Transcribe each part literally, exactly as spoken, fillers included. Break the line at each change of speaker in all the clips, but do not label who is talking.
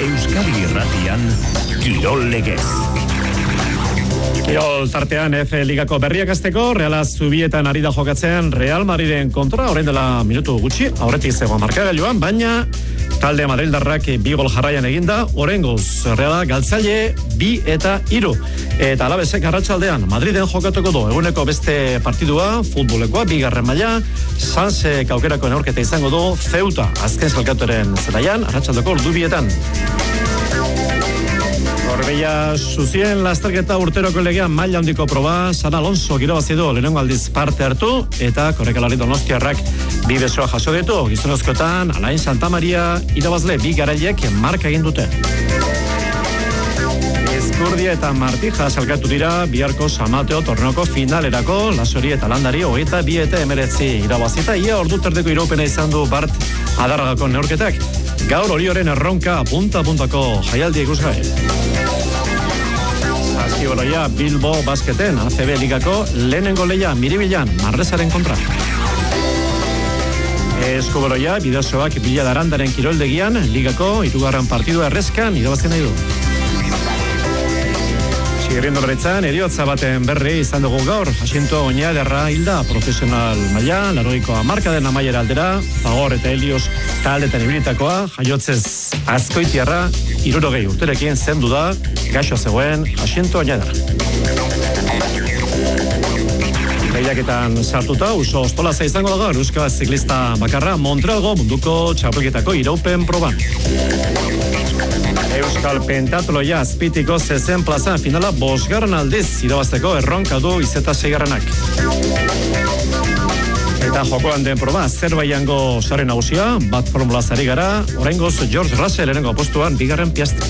Euskadi Irratian, Kirol Legez.
Kirol tartean F Ligako berriak hasteko, Reala Zubietan ari da jokatzen Real Madriden kontra, orain dela minutu gutxi, aurretik zegoen markagailuan, baina talde madrildarrak bi gol jarraian eginda, oraingoz Reala galtzaile bi eta hiru. Eta alabesek arratsaldean Madriden jokatuko du eguneko beste partidua, futbolekoa, bigarren maila, Sansek aukerako neurketa izango du Ceuta, azken salkatuaren zelaian, arratsaldeko ordu bietan. Gorbella Zuzien lasterketa urteroko legean maila handiko proba, San Alonso irabazi du lehenengo aldiz parte hartu, eta korrekalari donostiarrak bi besoa jaso ditu, gizonezkoetan Alain Santamaria irabazle bi garaiek marka egin dute. Ezkurdia eta Martija salkatu dira biharko San Mateo torneoko finalerako, Lasori eta Landari hogeita bi eta hemeretzi irabazita, ia ordu terdeko iraupena izan du Bart Adarragako neurketak. Gaur Orioren erronka punta-puntako jaialdi ikusgai. Zazkiboloia Bilbo basketen A C B Ligako lehenengo lehia Miribilan Marresaren kontra. Eskuboloia bidazoak Bila Darandaren kiroldegian Ligako hirugarren partidua errezkan irabazi nahi du. Txirrindularitza eriotza baten berri izan dugu gaur, Jacinto Oñaderra hilda profesional maila, laurogeiko hamarkaden amaiera aldera, Fagor eta Helios taldetan ibilitakoa, jaiotzez Azkoitiarra, hirurogei urterekin zendu da, gaixo zegoen Jacinto Oñaderra. Lehiaketan sartuta, Uso Ostolaza izango da gaur, euskal ziklista bakarra Montrealgo munduko txapelketako iraupen proban. Euskal Pentatloia azpitiko zezen plazan finala bosgarren aldiz irabazteko erronka du izeta seigarrenak. Eta jokoan den proba, Azerbaijango sare nagusia, bat formula zari gara, oraingoz George Russell erengo postuan bigarren piastra.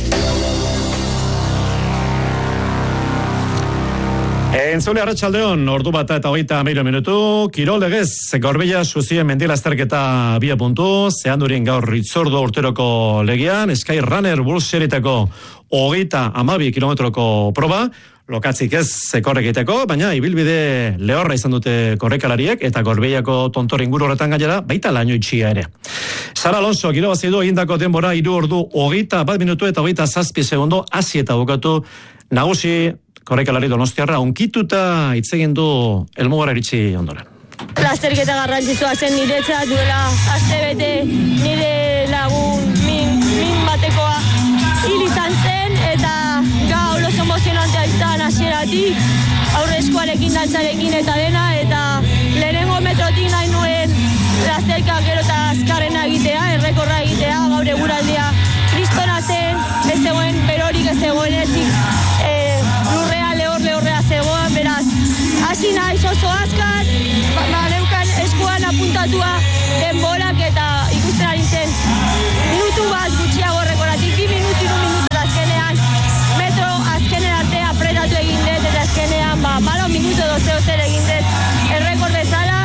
Entzule arratsaldeon, ordu bata eta hogeita hamairu minutu, Kirol Legez, Gorbella Zuzien mendilasterketa bia puntu, zehandurien gaur itzordu urteroko legian, Sky Runner Bulls Seritako hogeita hamabi kilometroko proba, lokatzik ez zekorrek egiteko, baina ibilbide lehorra izan dute korrekalariek, eta Gorbellako tontor inguru horretan gainera, baita laino itxia ere. San Alonso, irabazi du egindako denbora hiru ordu hogeita bat minutu eta hogeita zazpi segundo, hasi eta bukatu nagusi, korrekalari donostiarra onkituta hitz egin du helmugara iritsi ondoren.
Lasterketa garrantzitsua zen niretzat, duela aste bete nire lagun min, min batekoa hil izan zen, eta gaur oso emozionantea izan hasieratik, aurre eskuarekin dantzarekin eta dena, eta lehenengo metrotik nahi nuen lasterka gero eta azkarrena egitea, errekorra egitea, gaur eguraldia kristona zen, ez zegoen berorik, ez zegoen ezik, e, lurrea lehor lehorrea zegoen, beraz, hasi nahi oso azkar, ba, ba, neukan eskuan apuntatua denborak eta ikusten ari zen minutu bat gutxiago errekoratik, bi minutu, iru minutu azkenean, metro azkenen arte apretatu egin dut, eta azkenean, ba, malo minutu dozeo zer egin dut, errekor bezala,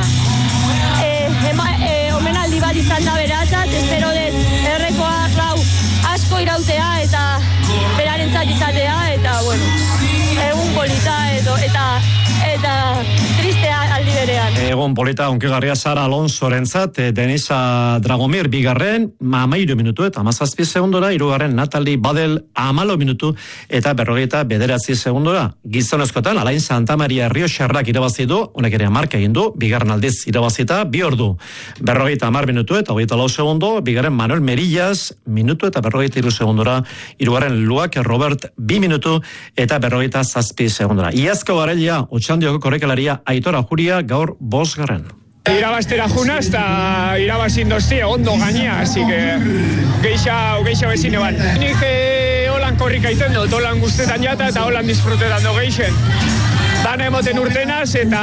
e, ema, e, omenaldi bat izan da beratzat, espero dut errekoa rau asko irautea eta berarentzat izatea, eta, bueno, egun polita edo, eta eta tristea aldi berean.
Egun polita onkigarria Sara Alonsorentzat, Denisa Dragomir bigarren, hamairu minutu eta hamazazpi segundora, hirugarren Natalie Badel hamalo minutu eta berrogeita bederatzi segundora. Gizonezkoetan Alain Santamaria Errioxarrak irabazi du, honek ere marka egin du, bigarren aldiz irabazita, bi ordu. Berrogeita hamar minutu eta hogeita lau segundo, bigarren Manuel Merillas minutu eta berrogeita hiru segundora, hirugarren Luak Robert bi minutu eta berrogeita zazpi segundora. Iazko garailea Otxandioko korrekalaria Aitor Ajuria gaur bosgarren.
Irabaztera junaz eta irabazin dozti ondo gainea, así que geixa, geixa bezine bat. Nik eh, holan korrika iten dut, holan guztetan jata eta holan disfrutetan do geixen. Dan emoten urtenaz eta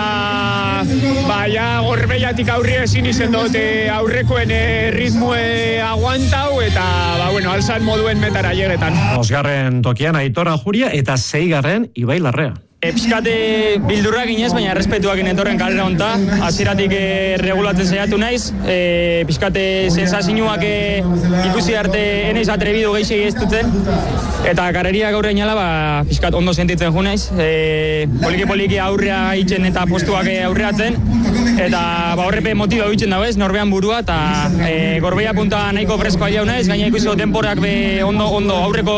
baia Gorbeiatik aurria ezin izen dut aurrekoen eh, ritmue aguantau eta ba, bueno, alzat moduen metara jegetan.
Bosgarren tokian Aitor Ajuria eta seigarren Ibai Larrea.
E, Piskate bildurrak inez, baina errespetuak inetorren kalera honta. Hasieratik e, regulatzen saiatu naiz. E, Piskate sensazioak e, ikusi arte eneiz atrebidu gehiago ez duten. Eta karreria gaur gainala, ba, piskat ondo sentitzen ju naiz. E, poliki-poliki aurrea itzen eta postuak aurreatzen. Eta ba, horrepe motiba bitzen dago ez, norbean burua. Eta e, gorbeia punta nahiko freskoa jau naiz. Gaina ikusi denporak be ondo, ondo aurreko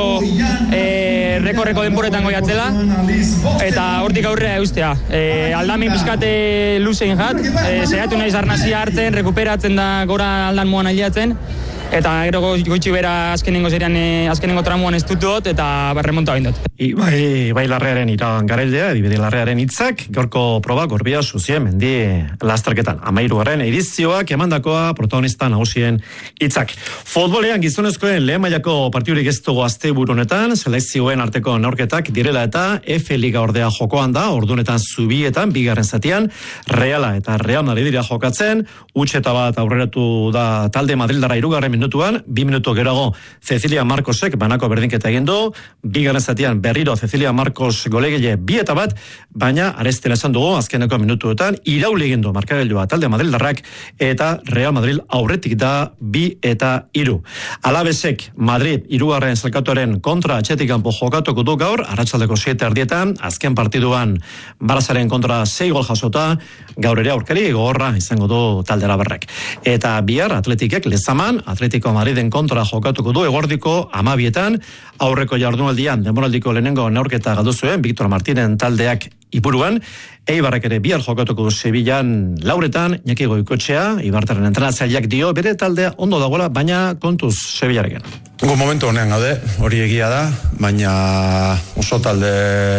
e, rekorreko denporetan goiatzela. Eta hortik aurrea eustea. E, aldamin pizkate luzein jat, e, zehatu naiz arnazia hartzen, rekuperatzen da gora aldan moan aliatzen, eta gero goitxi bera azkenengo zerian, e, azkenengo tramuan ez dut eta remonta bain dut.
Ibai, Ibai Larrearen iragan garaildea, Ibide Larrearen hitzak, gaurko proba Gorbea Suzie mendi lasterketan. Amairugarren edizioak emandakoa protagonista nagusien hitzak. Futbolean gizonezkoen lehen mailako partidurik ez dugu asteburu honetan, selekzioen arteko neurketak direla eta F Liga ordea jokoan da, ordunetan zubietan, bigarren zatian, Reala eta Real Madridira jokatzen, utxeta bat aurreratu da talde Madrildara hirugarren minutuan, bi minutu geroago Cecilia Marcosek banako berdinketa egin du, bigarren zatian berriro Cecilia Marcos golegile bi eta bat, baina arestela esan dugu azkeneko minutuetan irauli egin du markagailua talde Madrildarrak eta Real Madrid aurretik da bi eta hiru. Alabesek Madrid hirugarren zelkatuaren kontra atxetik kanpo jokatuko du gaur, arratsaldeko siete erdietan, azken partiduan Barazaren kontra sei gol jasota, gaur ere aurkari gogorra izango du talde Arabarrek. Eta bihar Atletikek Lezaman, Atletico Madriden kontra jokatuko du egordiko amabietan, aurreko jardunaldian demoraldiko lehenengo neurketa galdu zuen Victor Martinen taldeak Ipuruan, Eibarrek ere bihar jokatuko du Sevillan lauretan, Iñaki Goikoetxea, Ibartaren entrenatzaileak dio bere taldea ondo dagoela, baina kontuz Sevillarekin.
Gu momentu honean gaude, hori egia da, baina oso talde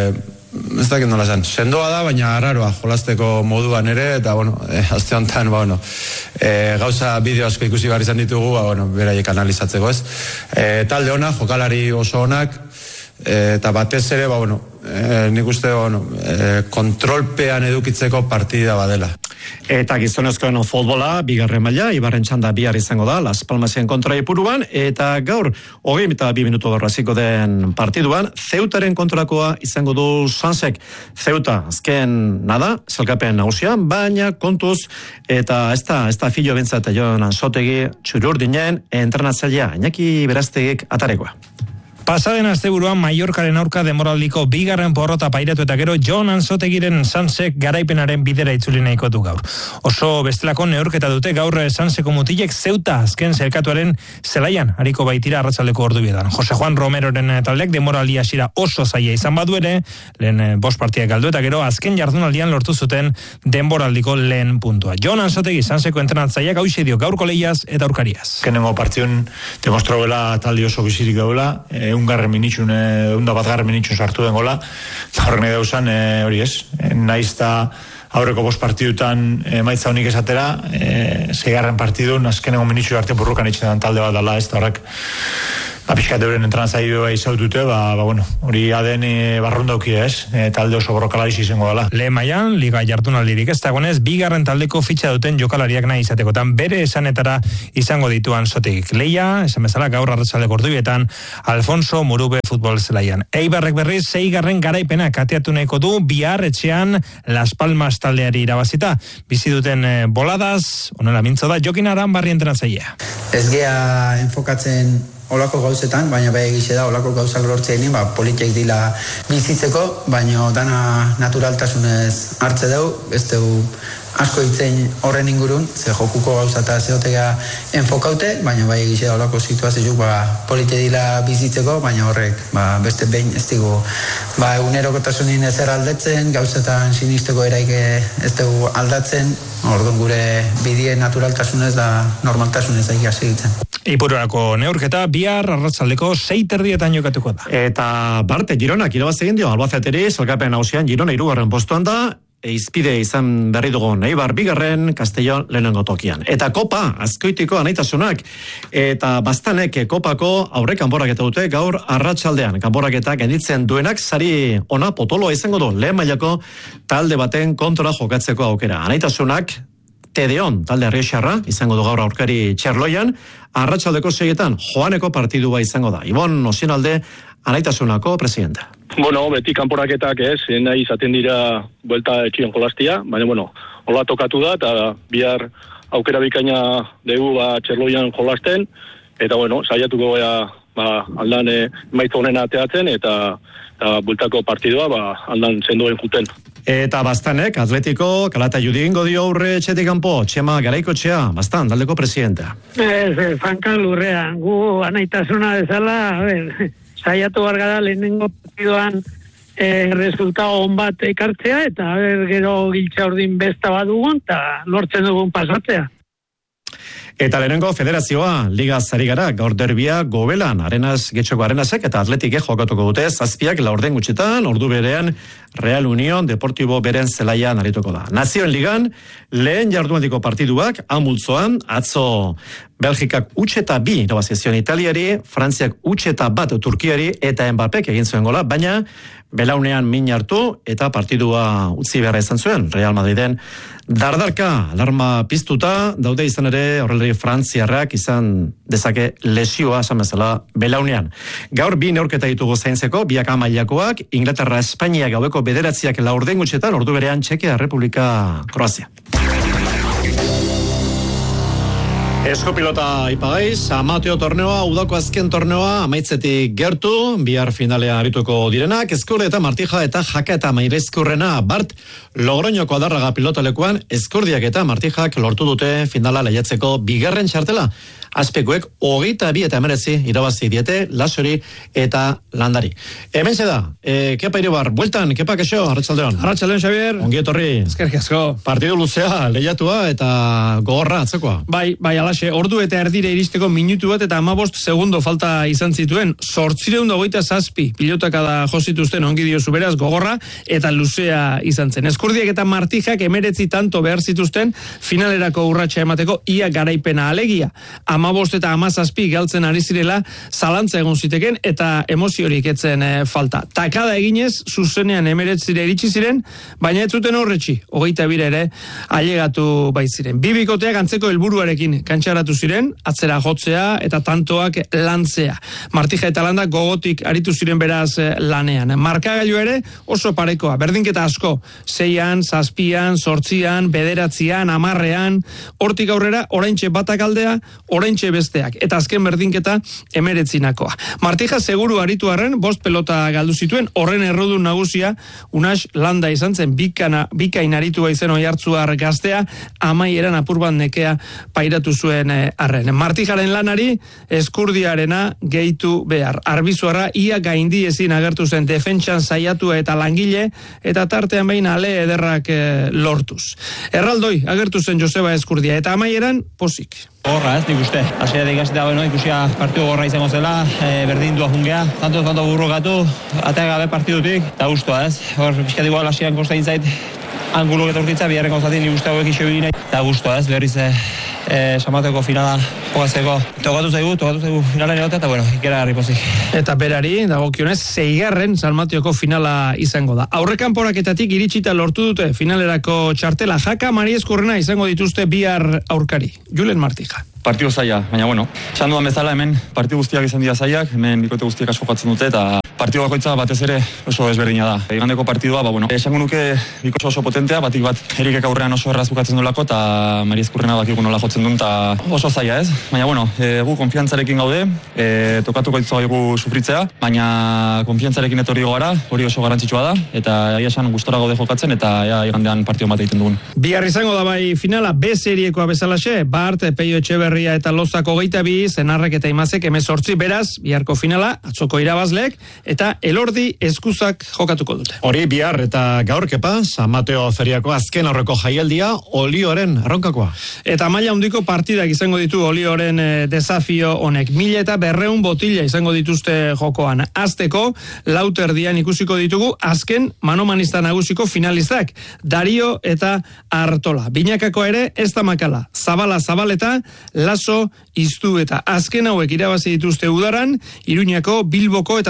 ez dakit nola esan, sendoa da, baina araroa jolasteko moduan ere, eta bueno, eh, azte honetan, ba, bueno, eh, gauza bideo asko ikusi behar izan ditugu, ba, bueno, beraiek analizatzeko ez. Eh, talde ona, jokalari oso onak, eh, eta batez ere, ba, bueno, eh, nik uste, bueno, eh, kontrolpean edukitzeko partida badela.
Eta gizonezkoen futbola, bigarren maila, Ibarren txanda bihar izango da, Las Palmasien kontra Ipuruan, eta gaur, hogei eta bi minutu garraziko den partiduan, Zeutaren kontrakoa izango du Sansek. Zeuta, azken nada, zelkapen nagusian, baina kontuz, eta ez da, ez da filo bintzat Jon Ansotegi, txururdinen, entrenatzailea, Iñaki Beraztegik atarekoa.
Pasaden asteburuan Mallorcaren aurka demoraldiko bigarren porrota pairatu eta gero Jon Ansotegiren Sansek garaipenaren bidera itzuli nahiko du gaur. Oso bestelako neurketa dute gaur Sanseko mutilek Zeuta azken zelkatuaren zelaian hariko baitira arratsaldeko ordubietan. Jose Juan Romeroren taldeak demoraldi hasiera oso zaila izan badu ere, lehen bost partiak galdu eta gero azken jardunaldian lortu zuten denboraldiko lehen puntua. Jon Ansotegi Sanseko entrenatzaileak hauxe dio gaurko lehiaz eta aurkariaz.
Kenengo partidun demostrauela talde oso bizirik gaula, e, ungarren minitxun, unda bat garren minitxun sartu den gola, horrek nahi dauzan, e, hori ez, e, naiz da aurreko bost partidutan emaitza honik esatera, e, zeigarren partidun, azkenengo minitxu arte burrukan itxen dan talde bat dala, ez da horrek, apiskat euren entranatzaioa izautute, ba, ba, bueno, hori aden e, barrundauki ez, e, talde oso borrokalariz izango dela.
Lehen mailan, liga jardunaldirik ez dagoenez, bigarren taldeko fitxa duten jokalariak nahi izatekotan bere esanetara izango dituan Ansotegik. Leia, esan bezala gaur arratsaldeko ordubietan, Alfonso Murube futbol zelaian. Eibarrek berriz, seigarren garaipena kateatu nahiko du, bihar etxean Las Palmas taldeari irabazita. Bizi duten e, boladaz, onela mintzo da, Jokin Aranbarri entrenatzailea.
Ez gea enfokatzen olako gauzetan, baina bai egize da olako gauzak lortzeenin, ba, politiek dila bizitzeko, baina dana naturaltasunez hartze dugu, ez dugu asko hitzein horren ingurun, ze jokuko gauza eta zehotegea enfokaute, baina bai egize da olako situazioak ba, politik dila bizitzeko, baina horrek ba, beste behin ez dugu ba, egunerokotasunin ezer aldatzen, gauzetan sinisteko eraike ez dugu aldatzen, orduan gure bidien naturaltasunez da normaltasunez aigia segitzen.
Ipururako neurketa bihar arratsaldeko sei terdietan jokatuko da.
Eta Barte Gironak irabaz egin dio Albaceteri, zelkapen nagusian Girona hirugarren postuan da, eizpide izan berri dugun Eibar bigarren, Castellón lehenengo tokian. Eta Kopa, Azkoitiko anaitasunak, eta Bastanek Kopako aurre kanporaketa dute gaur arratsaldean. Kanporaketa genditzen duenak sari ona potoloa izango du lehen mailako talde baten kontra jokatzeko aukera. Anaitasunak Tedeon, talde Arriexarra, izango du gaur aurkari Txerloian, arratsaldeko seietan Joaneko partidua izango da. Ibon Osinalde Anaitasunako presidenta.
Bueno, beti kanporaketak ez, nahi izaten dira buelta etxien jolastia, baina bueno, hola tokatu da, eta bihar aukera bikaina dugu ba, txerloian jolasten, eta bueno, saiatuko gea ba, aldan emaitza honen ateatzen, eta, eta bueltako partidua ba, aldan zendoen juten.
Eta Bastanek, Atletico, kalata judingo dio aurre etxetik kanpo, Txema Garaikotxea, Bastan, taldeko presidenta.
Ez, Franka Lurrea, gu anaitasuna bezala, a ber, saiatu bargara lehenengo partidoan eh, resultado on bat ekartzea, eta a ber, gero giltza ordin besta bat dugun, eta lortzen dugun pasatzea.
Eta lehenengo federazioa, Liga zari gara, gaur derbia Gobelan, Arenas, Getxoko Arenasek eta Atletik jokatuko dute, zazpiak laurden gutxitan, ordu berean, Real Unión Deportibo beren zelaian arituko da. Nazioen Ligan, lehen jardunaldiko partiduak, amultzoan, atzo Belgikak utxeta bi irabazizion Italiari, Frantziak utxeta bat Turkiari eta Mbappek egin zuen gola, baina belaunean min hartu eta partidua utzi beharra izan zuen, Real Madriden dardarka, alarma piztuta, daude izan ere horrelari frantziarrak izan dezake lesioa esan bezala belaunean. Gaur bi neurketa ditugu zaintzeko, biak amailakoak, Inglaterra, Espainia gaueko bederatziak laurden gutxetan, ordu berean Txekia, Republika, Kroazia. Eskopilota ipagaiz, amateo torneoa, udako azken torneoa, amaitzetik gertu, bihar finalea arituko direnak, Ezkurde eta Martija eta Jaka eta Mairezkurrena, Bart, Logroñoko adarraga pilotalekuan, Ezkurdiak eta Martijak lortu dute finala lehiatzeko bigarren txartela. Azpekuek hogeita bi eta emerezi irabazi diete Lasori eta Landari. Hemen da, e, Kepa Iribar, bueltan, Kepa Kexo, Arratsaldeon.
Arratsaldeon, Xavier.
Ongi etorri.
Eskerrik asko.
Partidu luzea, lehiatua eta gogorra atzekoa.
Bai, bai, alaxe, ordu eta erdire iristeko minutu bat eta amabost segundo falta izan zituen. Zortzireun dagoita zazpi, pilotaka da josituzten ongi diozu beraz, gogorra eta luzea izan zen. Ezkurdiak eta Martijak emeretzi tanto behar zituzten finalerako urratsa emateko ia garaipena alegia. Amabost eta amazazpi galtzen ari zirela zalantza egon ziteken eta emoziorik etzen e, falta. Takada eginez, zuzenean emeretzire iritsi ziren, baina ez zuten horretxi, hogeita bire ere ailegatu baitziren. Bibikoteak antzeko helburuarekin kantxaratu ziren, atzera jotzea eta tantoak lantzea. Martija eta Landa gogotik aritu ziren beraz lanean. Markagailu ere oso parekoa, berdinketa asko, seian, zazpian, zortzian, bederatzian, amarrean, hortik aurrera, oraintxe batak aldea, oraintxe besteak, eta azken berdinketa emeretzinakoa. Martija seguru aritu arren, bost pelota galdu zituen, horren errodun nagusia, Unas Landa izan zen, bikana, bikain aritua izen oihartzuar gaztea, amaieran apurban nekea pairatu zuen arren. Martijaren lanari, Ezkurdiarena gehitu behar. Arbizuarra ia gaindi ezin agertu zen defentsan saiatua eta langile, eta tartean behin ale ederrak e, lortuz. Erraldoi agertu zen Joseba Ezkurdia, eta amaieran posik.
Gorra ez, nik uste. Asera da ikasita, bueno, ikusia partidu gorra izango zela, e, berdin dua jungea, tanto tanto burrokatu, atea gabe partidutik, eta guztua ez. Hor, pixkat igual asiran kostain zait, angulu eta urtitza, biharren gauzatik nik uste hauek iso egin, eta guztua ez, berriz e, e, samateko finala jokatzeko. Tokatu zaigu, tokatu zaigu finalen egotea, eta bueno, ikera garripozik.
Eta berari, dagokionez, zeigarren Salmatioko finala izango da. Aurrekanporaketatik iritsita lortu dute finalerako txartela, Jaka Mairezkurrena izango dituzte bihar aurkari. Julen Martija.
Partidu zaila, baina bueno, esan dudan bezala hemen partidu guztiak izan dira zailak, hemen bikote guztiak asko jokatzen dute eta partidu bakoitza batez ere oso ezberdina da. Igandeko partidua, ba bueno, esango nuke bikote oso potentea, batik bat Erikek aurrean oso erraz bukatzen duelako eta Mairezkurrena bakigu nola jotzen duen eta oso zaila ez. Baina bueno, e, gu konfiantzarekin gaude, e, tokatuko ditzu gaigu sufritzea, baina konfiantzarekin etorri gara, hori oso garrantzitsua da eta egia esan gustora gaude jokatzen eta ea igandean partidu bat egiten dugun.
Bihar izango da bai finala B seriekoa bezalaxe, Bart, Peio Etxeberria eta Lozako hogeita bi, Zenarrek eta Imazek hemezortzi, beraz, biharko finala, atzoko irabazleek, eta Elordi Eskuzak jokatuko dute.
Hori bihar eta gaur Kepa, San Mateo feriako azken aurreko jaialdia, Olioren erronkakoa.
Eta maila handiko partidak izango ditu Olioren e, desafio honek. Mila eta berreun botila izango dituzte jokoan. Azteko, lauterdian ikusiko ditugu, azken manomanista nagusiko finalistak, Dario eta Artola. Binakako ere, ez da makala. Zabala zabaleta, Laso, Iztu eta azken hauek irabazi dituzte udaran, Iruñako, Bilboko eta Donostia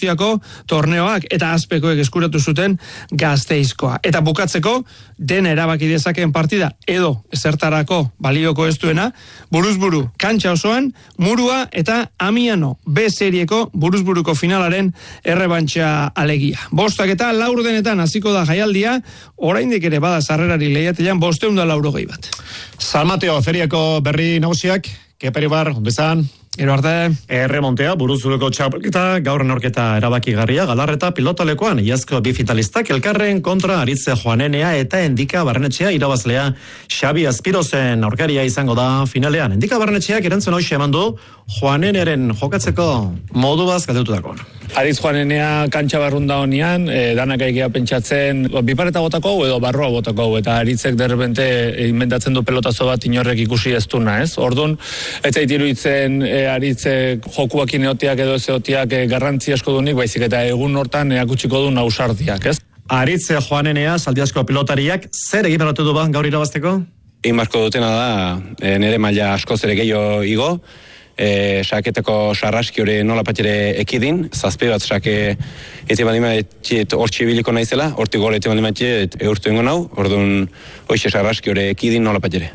Andaluziako torneoak eta azpekoek eskuratu zuten Gasteizkoa. Eta bukatzeko, dena erabaki dezakeen partida edo ezertarako balioko ez duena, buruzburu kantxa osoan, Murua eta Amiano B serieko buruzburuko finalaren errebantxa alegia. Bostak eta laurdenetan hasiko da jaialdia, oraindik ere bada sarrerari lehiatilean bosteun da laurogei bat.
San Mateo feriako berri nagusiak, Keperi bar, ondezan?
Ero arte.
Erremontea, buruzureko txapelketa, gaur norketa erabakigarria, Galarreta pilotalekoan, iazko bi finalistak elkarren kontra Aritze Joanenea eta Endika Barrenetxea irabazlea Xabi Azpirozen aurkaria izango da finalean. Endika Barrenetxeak erantzun hoxe eman du Joaneneren jokatzeko modu baz galdeututako.
Aritz Joanenea kantxa barrunda honian, e, danak aigia pentsatzen bipareta botako edo barroa botako, eta Aritzek derrepente inventatzen du pelotazo bat inorrek ikusi ez duna, ez? Orduan, ez zait iruditzen e, Aritzek jokuakin eotiak edo ez eotiak e, garrantzi asko dunik, baizik eta egun hortan eakutsiko du nausardiak, ez?
Aritze Joanenea, zaldiazko pilotariak, zer egin berotu du ba, gaur irabazteko?
Egin barko dutena da, e, nire maila asko zere gehiago igo, E, saketeko sarraski hori nola patire ekidin, zazpe bat sake eti balimatxet hortxe biliko naizela, horti gole eti balimatxet eurtu ingo nau, orduan hoxe sarraski hori ekidin nola patire.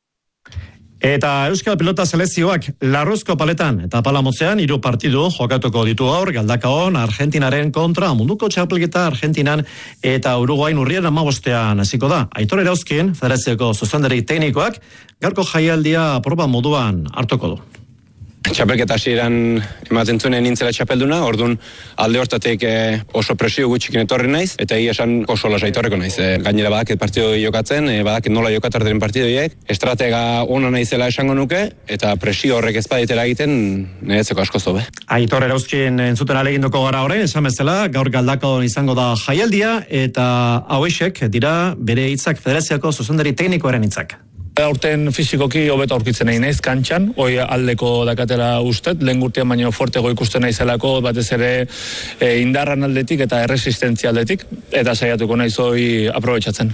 Eta Euskal Pilota selezioak Larruzko paletan eta Palamotzean hiru partidu jokatuko ditu gaur, Galdakaon Argentinaren kontra, munduko txapelketa Argentinan eta Uruguain urrian hamabostean hasiko da. Aitor Erauzkin, federazioko zuzendari teknikoak, gaurko jaialdia proba moduan hartuko du.
Txapelketa hasieran ematen zuen nintzela txapelduna, orduan alde hortatik eh, oso presio gutxikin etorri naiz, eta egia esan oso lasa etorreko naiz. E, gainera badaket partidu jokatzen, e, badaket nola jokatarderen partidoiek, estratega ona naizela esango nuke, eta presio horrek ezpaditera egiten niretzeko asko zobe.
Aitor Erauzkin entzuten aleginduko gara orain, esan bezala, gaur Galdakao izango da jaialdia, eta hauexek dira bere hitzak federaziako zuzendari teknikoaren hitzak.
Aurten fizikoki hobeto aurkitzen nahi naiz kantxan, hoi aldeko dakatela ustet, lehen gurtian baino fortego ikusten naizelako, batez ere e, indarran aldetik eta erresistentzia aldetik, eta saiatuko naiz hoi aprobetxatzen.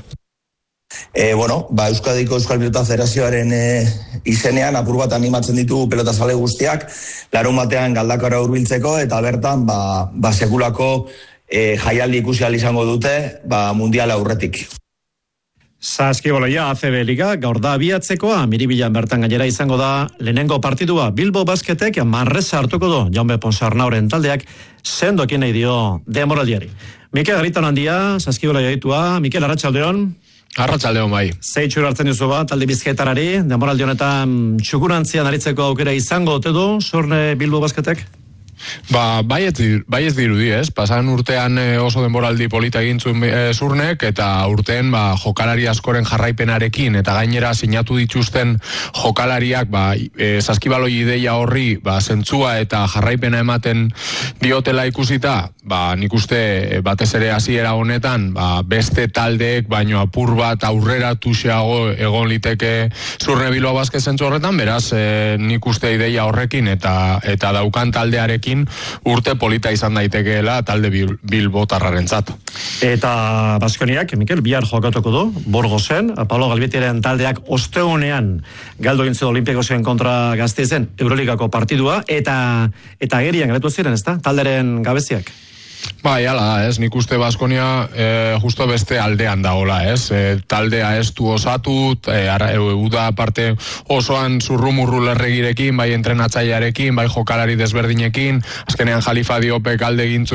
E, bueno, ba, Euskadiko Euskal Pilota Federazioaren e, izenean apur bat animatzen ditu pelotazale guztiak, larun batean Galdakara hurbiltzeko, eta bertan ba, ba sekulako e, jaialdi ikusi ahal izango dute ba, mundiala aurretik.
Saskiboloia A C B Liga gaur da abiatzekoa, Miribilan bertan gainera izango da lehenengo partidua. Bilbo Basketek Manresa hartuko du, Jaunbe Ponsarnauren taldeak sendokin nahi dio demoraldiari. Mikel Gariton handia, Saskiboloia ditua, Mikel Arratsaldeon.
Arratsaldeon bai.
Zeitxur hartzen duzu bat, talde bizkaitarari, demoraldi honetan txukurantzian aritzeko aukera izango ote du, Sorne Bilbo Basketek?
Ba, bai ez, bai ez dirudi, ez? Pasan urtean oso denboraldi polita egin zuen e, Zurnek, eta urtean ba, jokalari askoren jarraipenarekin, eta gainera sinatu dituzten jokalariak ba, e, saskibaloi ideia horri ba, zentzua eta jarraipena ematen diotela ikusita, ba, nik uste batez ere hasiera honetan, ba, beste taldeek, baino apur bat aurrera tuxeago egon liteke Zurne Bilbao Basket zentzu horretan, beraz, e, nik uste ideia horrekin, eta, eta daukan taldearekin urte polita izan daitekeela talde bilbotarrarentzat.
Eta Baskoniak, Mikel, bihar jokatuko du, Burgosen, Pablo Galbietiren taldeak ostegunean galdu gintzu Olimpiakosen kontra Gasteizen Euroligako partidua, eta eta agerian galetu ziren, ezta? Talderen gabeziak.
Bai, ala da, ez, nik uste Baskonia e, justo beste aldean dagoela, ez, e, taldea ez du osatu, e, ara, e, uda parte osoan zurrumurru lerregirekin, bai entrenatzailearekin, bai jokalari desberdinekin, azkenean Jalifa Diopek alde egin